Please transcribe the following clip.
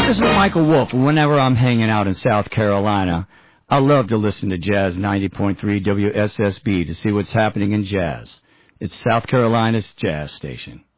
This is Michael Wolf. Whenever I'm hanging out in South Carolina, I love to listen to Jazz 90.3 WSSB to see what's happening in jazz. It's South Carolina's jazz station.